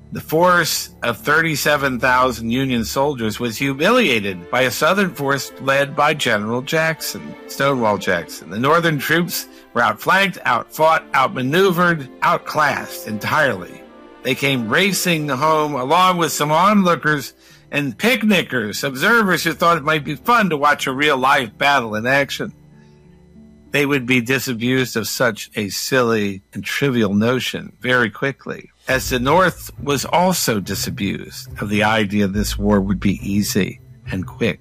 The force of 37,000 Union soldiers was humiliated by a Southern force led by General Jackson, Stonewall Jackson. The Northern troops were outflanked, outfought, outmaneuvered, outclassed entirely. They came racing home along with some onlookers and picnickers, observers who thought it might be fun to watch a real-life battle in action. They would be disabused of such a silly and trivial notion very quickly, as the North was also disabused of the idea this war would be easy and quick.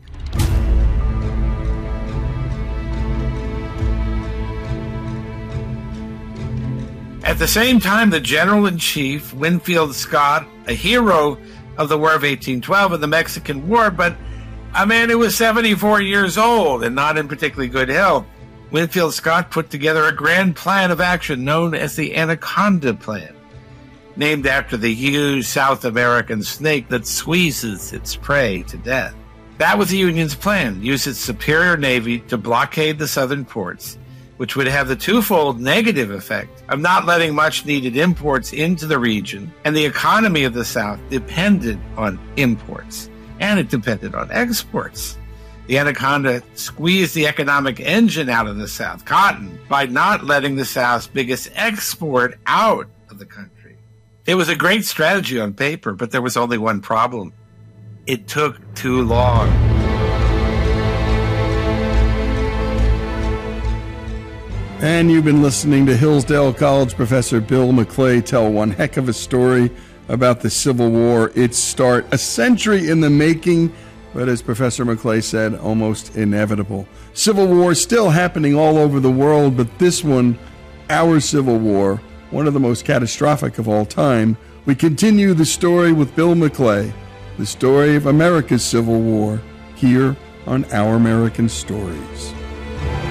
At the same time, the General-in-Chief, Winfield Scott, a hero of the War of 1812 and the Mexican War, but a man who was 74 years old and not in particularly good health, Winfield Scott put together a grand plan of action known as the Anaconda Plan, named after the huge South American snake that squeezes its prey to death. That was the Union's plan: use its superior navy to blockade the southern ports, which would have the twofold negative effect of not letting much-needed imports into the region, and the economy of the South depended on imports, and it depended on exports. The Anaconda squeezed the economic engine out of the South, cotton, by not letting the South's biggest export out of the country. It was a great strategy on paper, but there was only one problem. It took too long. And you've been listening to Hillsdale College Professor Bill McClay tell one heck of a story about the Civil War, its start, a century in the making, but as Professor McClay said, almost inevitable. Civil War still happening all over the world, but this one, our Civil War, one of the most catastrophic of all time. We continue the story with Bill McClay, the story of America's Civil War, here on Our American Stories.